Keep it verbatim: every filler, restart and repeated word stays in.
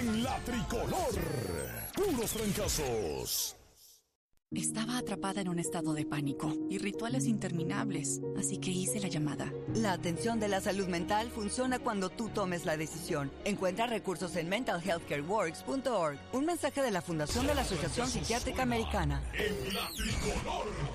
en la tricolor. Puros trancazos. Estaba atrapada en un estado de pánico y rituales interminables, así que hice la llamada. La atención de la salud mental funciona cuando tú tomes la decisión. Encuentra recursos en mental health care works punto org. Un mensaje de la Fundación de la Asociación Psiquiátrica Americana. En la tricolor.